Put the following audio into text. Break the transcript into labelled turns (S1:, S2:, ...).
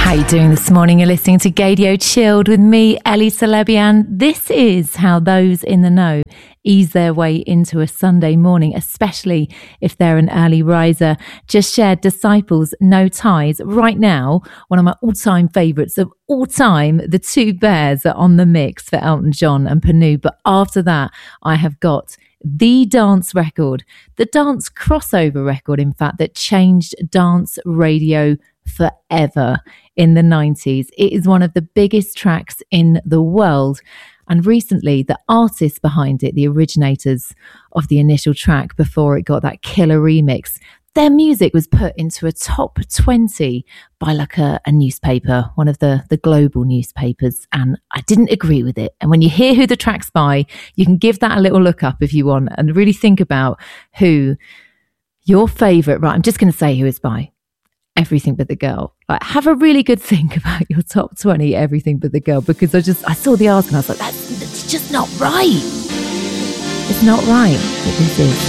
S1: How you doing this morning? You're listening to Gaydio Chilled with me, Ellie Celebian. This is how those in the know ease their way into a Sunday morning, especially if they're an early riser. Just shared Disciples, No Ties. Right now, one of my all-time favourites of all time, The Two Bears are on the mix for Elton John and Panu. But after that, I have got the dance record, the dance crossover record, in fact, that changed dance radio forever in the 90s. It is one of the biggest tracks in the world. And recently, the artists behind it, the originators of the initial track before it got that killer remix, their music was put into a top 20 by like a newspaper, one of the global newspapers, and I didn't agree with it. And when you hear who the track's by, you can give that a little look up if you want and really think about who your favourite, right, I'm just going to say who it's by. Everything But the Girl. Like, have a really good think about your top 20 Everything But the Girl, because I saw the article and I was like, that's just not right. It's not right, but this is.